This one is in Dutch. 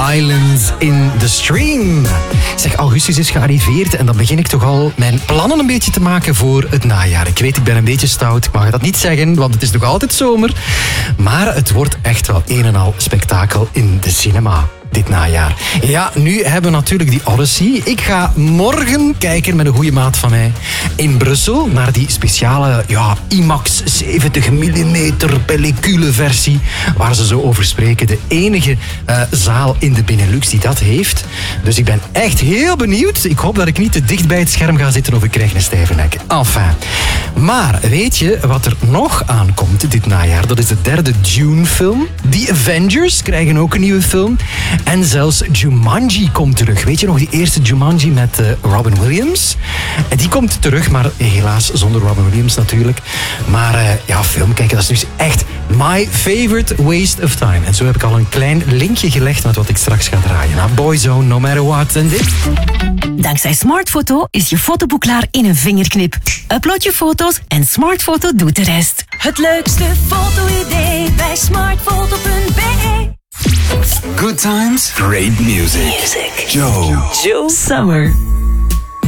Islands in the Stream. Zeg, augustus is gearriveerd en dan begin ik toch al mijn plannen een beetje te maken voor het najaar. Ik weet, ik ben een beetje stout, ik mag dat niet zeggen, want het is nog altijd zomer. Maar het wordt echt wel een en al spektakel in de cinema dit najaar. Ja, nu hebben we natuurlijk die Odyssey. Ik ga morgen kijken met een goede maat van mij in Brussel naar die speciale IMAX 70 mm pellicule versie waar ze zo over spreken. De enige zaal in de Benelux die dat heeft. Dus ik ben echt heel benieuwd. Ik hoop dat ik niet te dicht bij het scherm ga zitten of ik krijg een stijve nek. Enfin. Maar weet je wat er nog aankomt dit najaar? Dat is de derde Dune-film. The Avengers krijgen ook een nieuwe film. En zelfs Jumanji komt terug. Weet je nog, die eerste Jumanji met Robin Williams? En die komt terug, maar helaas zonder Robin Williams natuurlijk. Maar film kijken, dat is dus echt my favorite waste of time. En zo heb ik al een klein linkje gelegd met wat ik straks ga draaien. Nou, Boyzone, No Matter What. En dit? Dankzij Smartfoto is je fotoboek klaar in een vingerknip. Upload je foto's en Smartfoto doet de rest. Het leukste foto-idee bij smartfoto.be. Good times, great music. Joe Summer.